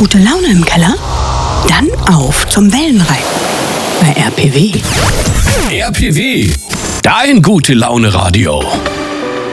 Gute Laune im Keller? Dann auf zum Wellenreiten bei RPW. RPW, dein Gute-Laune-Radio.